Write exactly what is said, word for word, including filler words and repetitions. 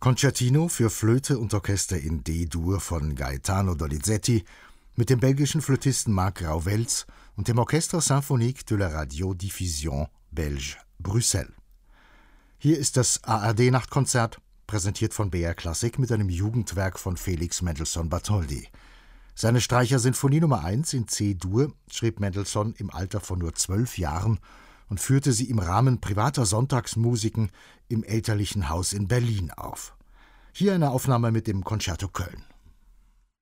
Concertino für Flöte und Orchester in D-Dur von Gaetano Donizetti mit dem belgischen Flötisten Marc Rauwels und dem Orchestre Symphonique de la Radiodiffusion Belge, Brüssel. Hier ist das A R D-Nachtkonzert, präsentiert von B R Klassik mit einem Jugendwerk von Felix Mendelssohn Bartholdy. Seine Streichersinfonie Nummer eins in C-Dur schrieb Mendelssohn im Alter von nur zwölf Jahren und führte sie im Rahmen privater Sonntagsmusiken im elterlichen Haus in Berlin auf. Hier eine Aufnahme mit dem Concerto Köln.